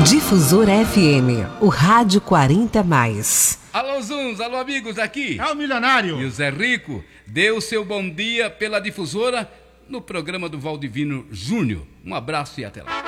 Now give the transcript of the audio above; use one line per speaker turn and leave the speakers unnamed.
Difusora FM, o rádio 40+.
Alô Zuns, alô amigos, aqui
é o Milionário
e o Zé Rico. Dê o seu bom dia pela Difusora no programa do Valdivino Júnior. Um abraço e até lá.